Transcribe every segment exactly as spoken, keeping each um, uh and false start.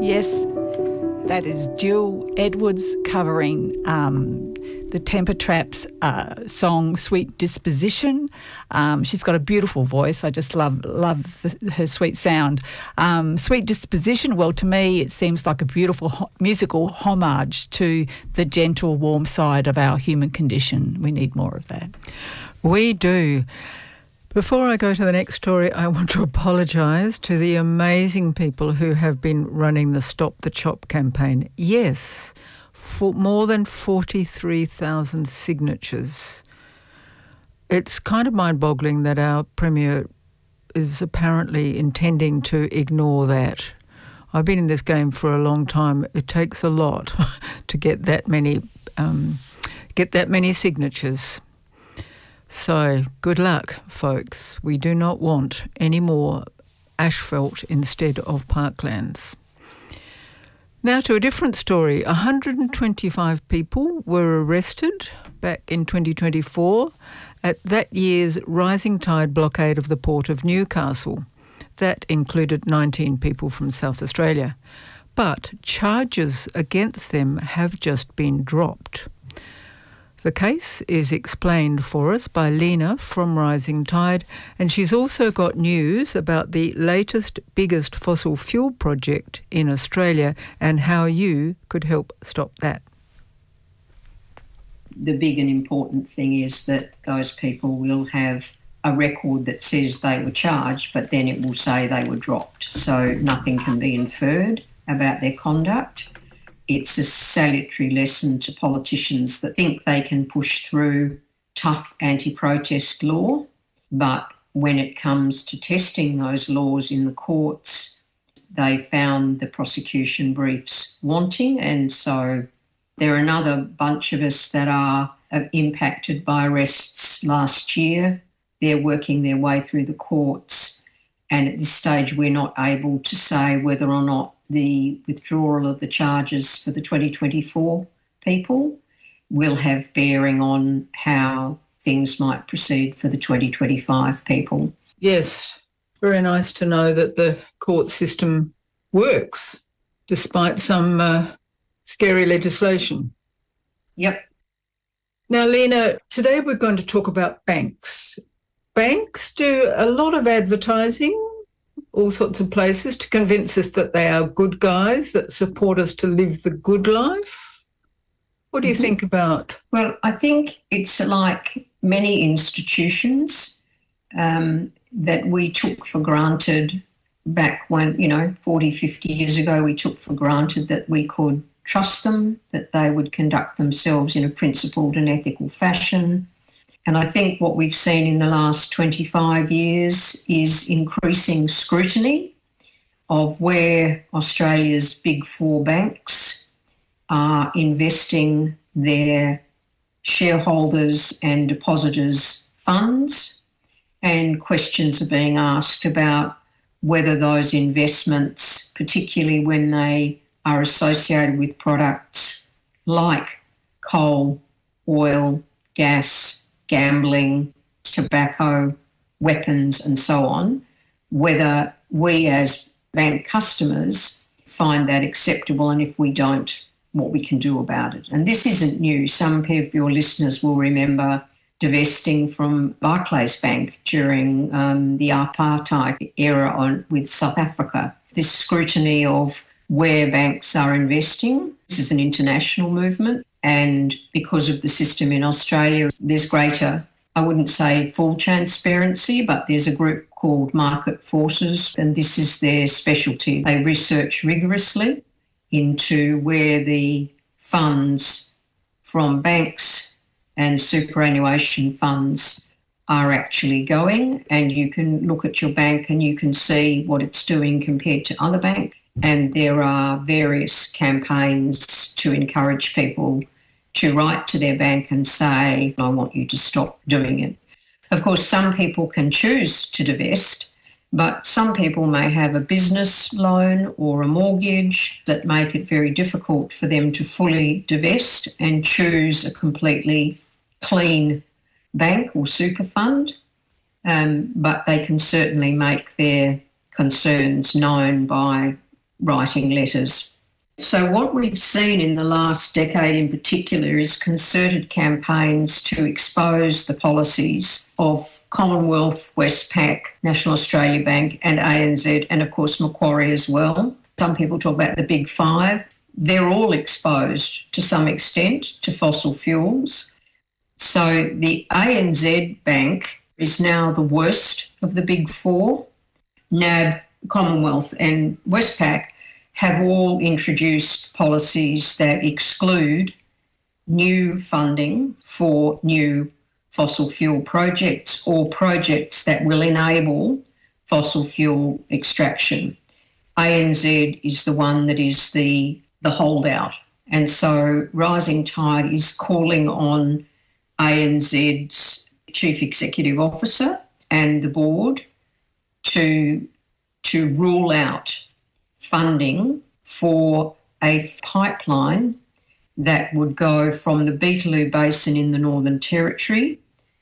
Yes, that is Jill Edwards covering um, the Temper Traps uh, song "Sweet Disposition." Um, she's got a beautiful voice. I just love love the, her sweet sound. Um, "Sweet Disposition." Well, to me, it seems like a beautiful ho- musical homage to the gentle, warm side of our human condition. We need more of that. We do. Before I go to the next story, I want to apologise to the amazing people who have been running the Stop the Chop campaign. Yes, for more than forty-three thousand signatures. It's kind of mind-boggling that our Premier is apparently intending to ignore that. I've been in this game for a long time. It takes a lot to get that many, um, get that many signatures. So good luck, folks. We do not want any more asphalt instead of parklands. Now to a different story. one hundred twenty-five people were arrested back in twenty twenty-four at that year's Rising Tide blockade of the port of Newcastle. That included nineteen people from South Australia. But charges against them have just been dropped. The case is explained for us by Lena from Rising Tide, and she's also got news about the latest, biggest fossil fuel project in Australia and how you could help stop that. The big and important thing is that those people will have a record that says they were charged, but then it will say they were dropped. So nothing can be inferred about their conduct. It's a salutary lesson to politicians that think they can push through tough anti-protest law, but when it comes to testing those laws in the courts, they found the prosecution briefs wanting, and so there are another bunch of us that are impacted by arrests last year. They're working their way through the courts, and at this stage we're not able to say whether or not the withdrawal of the charges for the twenty twenty-four people will have bearing on how things might proceed for the twenty twenty-five people. Yes, very nice to know that the court system works despite some uh, scary legislation. Yep. Now, Lena, today we're going to talk about banks. Banks do a lot of advertising, all sorts of places, to convince us that they are good guys that support us to live the good life. What do you mm-hmm. think about? Well, I think it's like many institutions um, that we took for granted back when, you know, forty, fifty years ago, we took for granted that we could trust them, that they would conduct themselves in a principled and ethical fashion. And I think what we've seen in the last twenty-five years is increasing scrutiny of where Australia's big four banks are investing their shareholders' and depositors' funds, and questions are being asked about whether those investments, particularly when they are associated with products like coal, oil, gas, gambling, tobacco, weapons and so on, whether we as bank customers find that acceptable, and if we don't, what we can do about it. And this isn't new. Some of your listeners will remember divesting from Barclays Bank during um, the apartheid era on, with South Africa. This scrutiny of where banks are investing, this is an international movement. And because of the system in Australia, there's greater, I wouldn't say full transparency, but there's a group called Market Forces, and this is their specialty. They research rigorously into where the funds from banks and superannuation funds are actually going, and you can look at your bank and you can see what it's doing compared to other banks. And there are various campaigns to encourage people to write to their bank and say, I want you to stop doing it. Of course, some people can choose to divest, but some people may have a business loan or a mortgage that make it very difficult for them to fully divest and choose a completely clean bank or super fund. Um, but they can certainly make their concerns known by writing letters. So what we've seen in the last decade in particular is concerted campaigns to expose the policies of Commonwealth, Westpac, National Australia Bank and A N Z, and of course Macquarie as well. Some people talk about the big five. They're all exposed to some extent to fossil fuels. So the A N Z Bank is now the worst of the big four. N A B, Commonwealth and Westpac have all introduced policies that exclude new funding for new fossil fuel projects or projects that will enable fossil fuel extraction. A N Z is the one that is the, the holdout. And so Rising Tide is calling on A N Z's Chief Executive Officer and the board to, to rule out funding for a pipeline that would go from the Beetaloo Basin in the Northern Territory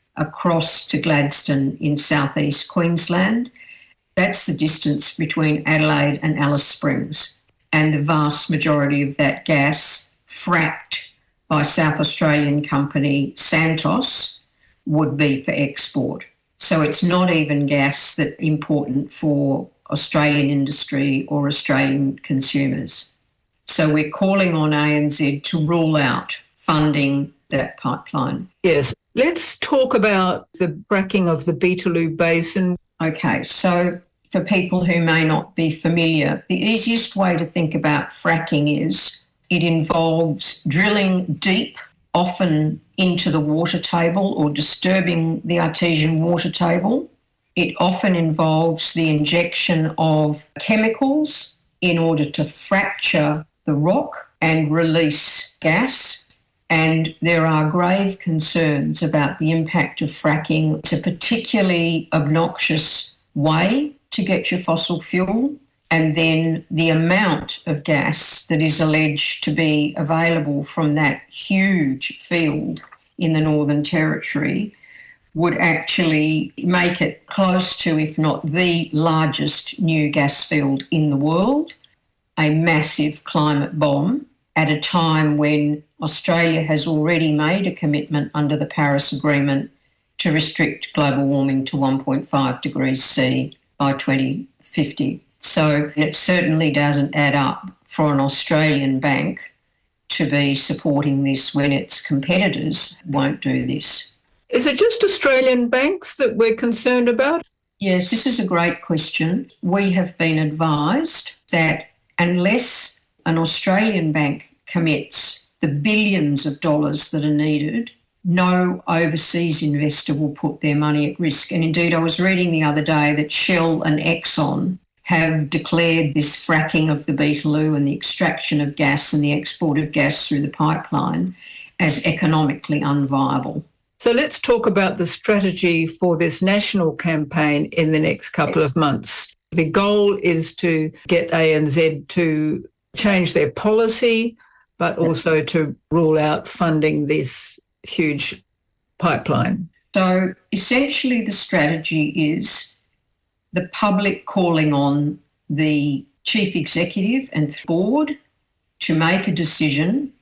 across to Gladstone in southeast Queensland. That's the distance between Adelaide and Alice Springs, and the vast majority of that gas fracked by South Australian company Santos would be for export. So it's not even gas that's important for Australian industry or Australian consumers. So we're calling on A N Z to rule out funding that pipeline. Yes. Let's talk about the fracking of the Beetaloo Basin. Okay, so for people who may not be familiar, the easiest way to think about fracking is it involves drilling deep, often into the water table or disturbing the artesian water table. It often involves the injection of chemicals in order to fracture the rock and release gas. And there are grave concerns about the impact of fracking. It's a particularly obnoxious way to get your fossil fuel. And then the amount of gas that is alleged to be available from that huge field in the Northern Territory would actually make it close to, if not the largest new gas field in the world, a massive climate bomb at a time when Australia has already made a commitment under the Paris Agreement to restrict global warming to one point five degrees C by twenty fifty. So it certainly doesn't add up for an Australian bank to be supporting this when its competitors won't do this. Is it just Australian banks that we're concerned about? Yes, this is a great question. We have been advised that unless an Australian bank commits the billions of dollars that are needed, no overseas investor will put their money at risk. And indeed, I was reading the other day that Shell and Exxon have declared this fracking of the Beetaloo and the extraction of gas and the export of gas through the pipeline as economically unviable. So let's talk about the strategy for this national campaign in the next couple of months. The goal is to get A N Z to change their policy, but also to rule out funding this huge pipeline. So essentially the strategy is the public calling on the chief executive and board to make a decision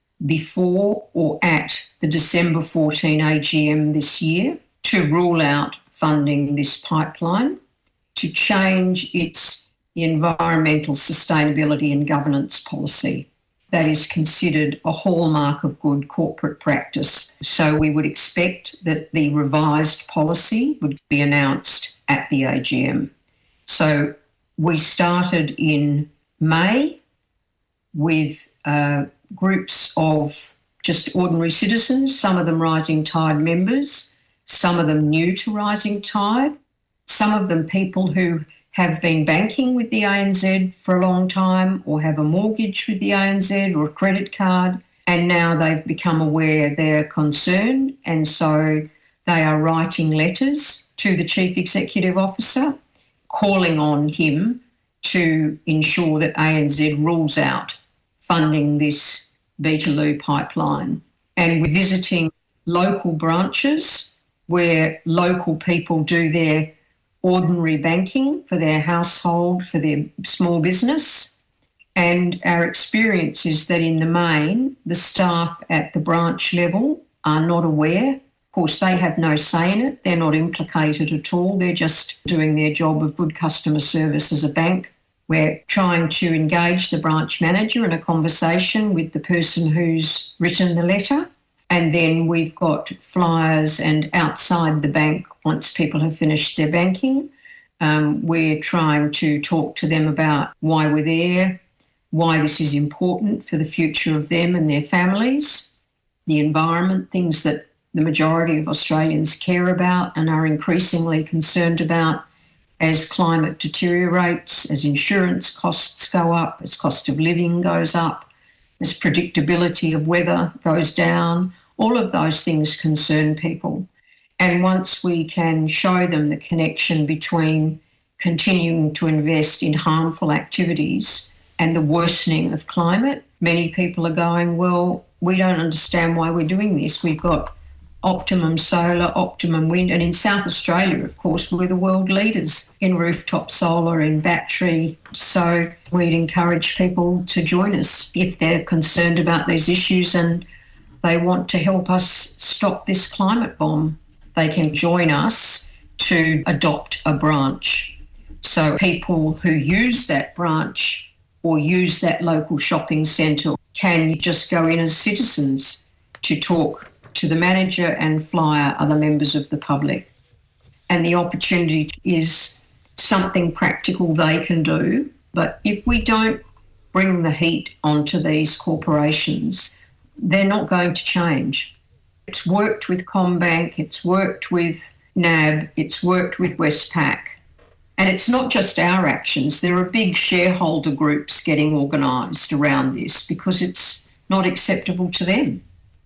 before or at the December fourteenth A G M this year to rule out funding this pipeline, to change its environmental sustainability and governance policy. That is considered a hallmark of good corporate practice. So we would expect that the revised policy would be announced at the A G M. So we started in May with uh, groups of just ordinary citizens, some of them Rising Tide members, some of them new to Rising Tide, some of them people who have been banking with the A N Z for a long time or have a mortgage with the A N Z or a credit card, and now they've become aware they're concerned, and so they are writing letters to the Chief Executive Officer calling on him to ensure that A N Z rules out funding this Beetaloo pipeline. And we're visiting local branches where local people do their ordinary banking for their household, for their small business, And our experience is that in the main, the staff at the branch level are not aware. Of course, they have no say in it. They're not implicated at all. They're just doing their job of good customer service as a bank. We're trying to engage the branch manager in a conversation with the person who's written the letter. And then we've got flyers, and outside the bank, once people have finished their banking, um, we're trying to talk to them about why we're there, why this is important for the future of them and their families, the environment, things that the majority of Australians care about and are increasingly concerned about as climate deteriorates, as insurance costs go up, as cost of living goes up, as predictability of weather goes down. All of those things concern people. And once we can show them the connection between continuing to invest in harmful activities and the worsening of climate, many people are going, well, we don't understand why we're doing this. We've got optimum solar, optimum wind. And in South Australia, of course, we're the world leaders in rooftop solar, in battery. So we'd encourage people to join us if they're concerned about these issues and they want to help us stop this climate bomb. They can join us to adopt a branch. So people who use that branch or use that local shopping centre can just go in as citizens to talk to the manager and flyer other members of the public. And the opportunity is something practical they can do. But if we don't bring the heat onto these corporations, they're not going to change. It's worked with CommBank, it's worked with N A B, it's worked with Westpac. And it's not just our actions. There are big shareholder groups getting organised around this because it's not acceptable to them.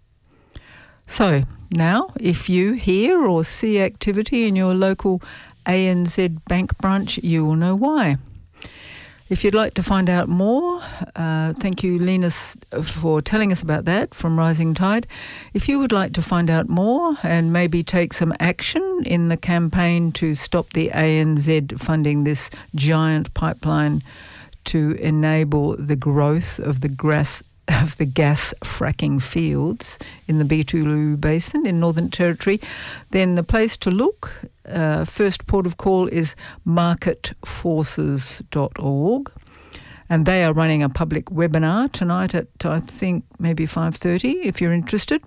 So now, if you hear or see activity in your local A N Z bank branch, you will know why. If you'd like to find out more, uh, thank you, Linus, for telling us about that from Rising Tide. If you would like to find out more and maybe take some action in the campaign to stop the A N Z funding this giant pipeline to enable the growth of the grass of the gas fracking fields in the Beetaloo Basin in Northern Territory, then the place to look, uh, first port of call, is market forces dot org. And they are running a public webinar tonight at, I think, maybe five thirty if you're interested.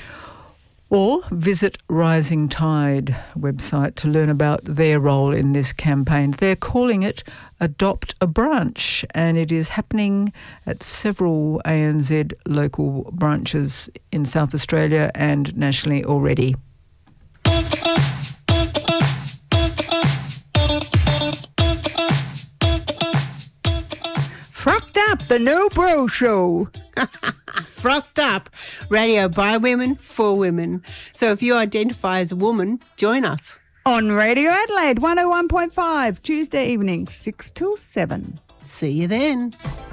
Or visit Rising Tide website to learn about their role in this campaign. They're calling it Adopt a Branch, and it is happening at several A N Z local branches in South Australia and nationally already. Frocked Up, the No Bro Show. Frocked Up, radio by women, for women. So if you identify as a woman, join us. On Radio Adelaide, one oh one point five, Tuesday evening, six till seven. See you then.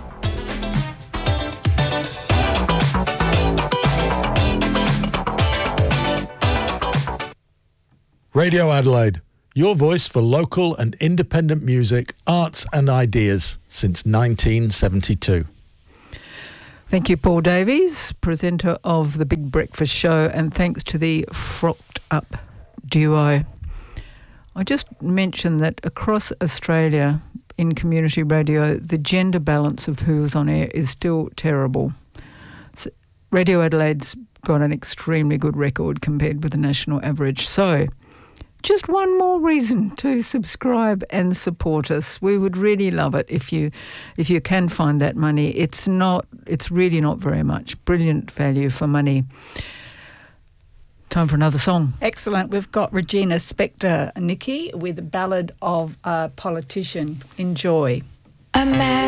Radio Adelaide, your voice for local and independent music, arts and ideas since nineteen seventy-two. Thank you, Paul Davies, presenter of The Big Breakfast Show, and thanks to the Frocked Up duo. I just mentioned that across Australia in community radio, the gender balance of who's on air is still terrible. So Radio Adelaide's got an extremely good record compared with the national average. So just one more reason to subscribe and support us. We would really love it if you if you can find that money. It's not it's really not very much. Brilliant value for money. Time for another song. Excellent. We've got Regina Spektor, Nikki, with a Ballad of a Politician. Enjoy.